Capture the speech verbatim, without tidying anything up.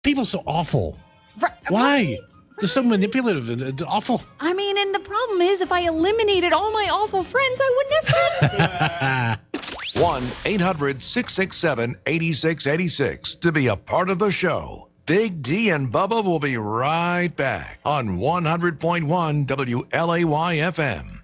People are so awful. Right, Why? right, They're so manipulative and it's awful. I mean, and the problem is, if I eliminated all my awful friends, I wouldn't have friends. one eight hundred six six seven eight six eight six to be a part of the show. Big D and Bubba will be right back on one hundred point one W L A Y F M.